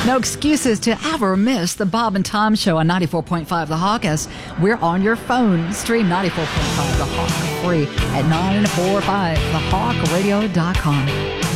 No excuses to ever miss the Bob and Tom Show on 94.5 The Hawk, as we're on your phone. Stream 94.5 The Hawk free at 945thehawkradio.com.